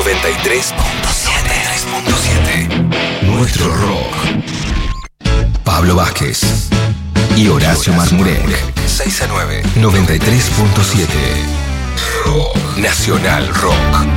93.7. Nuestro rock. Pablo Vázquez y Horacio Marmurek. 6 a 9. 93.7. Rock. Nacional Rock.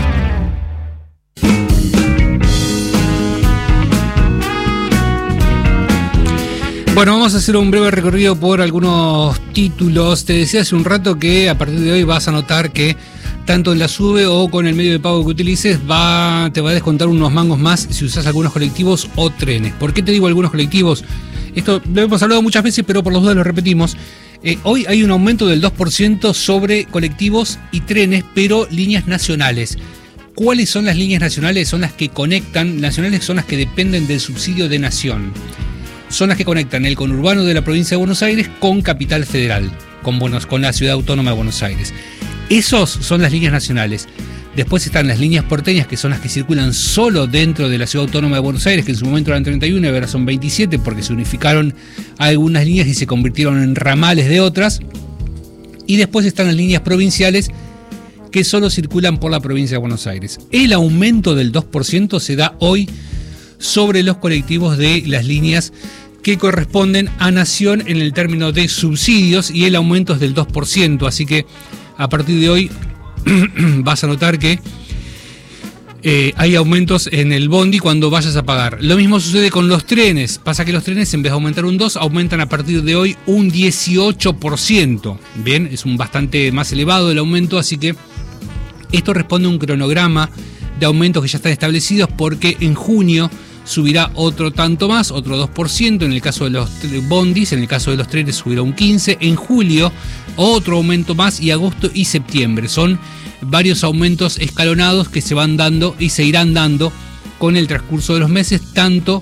Bueno, vamos a hacer un breve recorrido por algunos títulos. Te decía hace un rato que a partir de hoy vas a notar que tanto en la SUBE o con el medio de pago que utilices te va a descontar unos mangos más si usas algunos colectivos o trenes. ¿Por qué te digo algunos colectivos? Esto lo hemos hablado muchas veces, pero por las dudas lo repetimos. Hoy hay un aumento del 2% sobre colectivos y trenes, pero líneas nacionales. ¿Cuáles son las líneas nacionales? Son las que conectan, nacionales son las que dependen del subsidio de Nación. Son las que conectan el conurbano de la provincia de Buenos Aires con Capital Federal, con la ciudad autónoma de Buenos Aires. Esos son las líneas nacionales. Después están las líneas porteñas, que son las que circulan solo dentro de la ciudad autónoma de Buenos Aires, que en su momento eran 31 y ahora son 27 porque se unificaron algunas líneas y se convirtieron en ramales de otras. Y después están las líneas provinciales, que solo circulan por la provincia de Buenos Aires. El aumento del 2% se da hoy sobre los colectivos de las líneas que corresponden a Nación en el término de subsidios, y el aumento es del 2%, así que a partir de hoy vas a notar que hay aumentos en el bondi cuando vayas a pagar. Lo mismo sucede con los trenes. Pasa que los trenes, en vez de aumentar un 2, aumentan a partir de hoy un 18%. Bien, es un bastante más elevado el aumento, así que esto responde a un cronograma de aumentos que ya están establecidos, porque en junio subirá otro tanto más, otro 2%, en el caso de los bondis, en el caso de los trenes subirá un 15%, en julio otro aumento más, y agosto y septiembre. Son varios aumentos escalonados que se van dando y se irán dando con el transcurso de los meses, tanto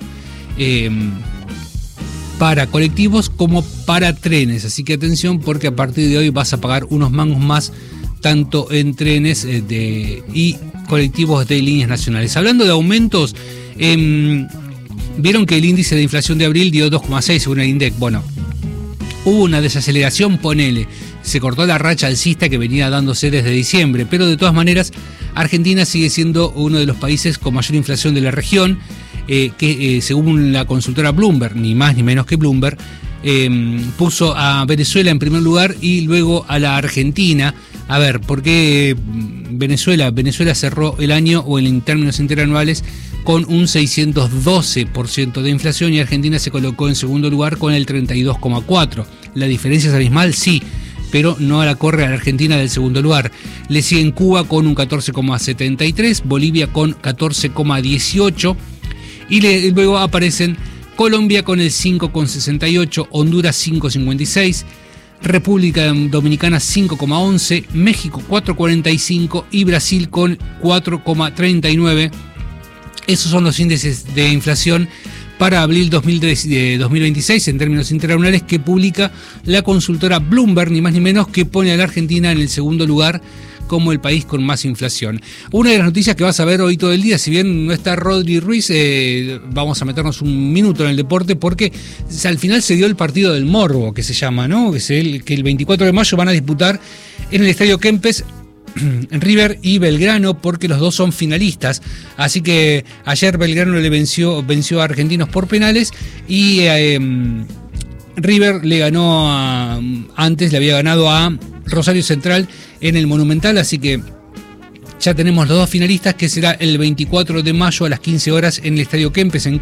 para colectivos como para trenes. Así que atención, porque a partir de hoy vas a pagar unos mangos más, tanto en trenes y colectivos de líneas nacionales. Hablando de aumentos, vieron que el índice de inflación de abril dio 2,6 según el INDEC. Bueno, hubo una desaceleración, ponele, se cortó la racha alcista que venía dándose desde diciembre, pero de todas maneras Argentina sigue siendo uno de los países con mayor inflación de la región, que según la consultora Bloomberg, ni más ni menos que Bloomberg, puso a Venezuela en primer lugar y luego a la Argentina. A ver, ¿por qué Venezuela? Venezuela cerró el año, o en términos interanuales, con un 612% de inflación, y Argentina se colocó en segundo lugar con el 32,4%. ¿La diferencia es abismal? Sí, pero no la corre a la Argentina del segundo lugar. Le siguen Cuba con un 14,73%, Bolivia con 14,18%, y luego aparecen Colombia con el 5,68%, Honduras 5,56%, República Dominicana 5,11%, México 4,45% y Brasil con 4,39%. Esos son los índices de inflación para abril 2026 en términos interanuales que publica la consultora Bloomberg, ni más ni menos, que pone a la Argentina en el segundo lugar como el país con más inflación. Una de las noticias que vas a ver hoy todo el día, si bien no está Rodri Ruiz, vamos a meternos un minuto en el deporte, porque al final se dio el partido del morbo, que se llama, ¿no? Que el 24 de mayo van a disputar en el Estadio Kempes River y Belgrano, porque los dos son finalistas. Así que ayer Belgrano le venció a Argentinos por penales, y River le ganó antes le había ganado a Rosario Central en el Monumental, así que ya tenemos los dos finalistas, que será el 24 de mayo a las 15 horas en el Estadio Kempes en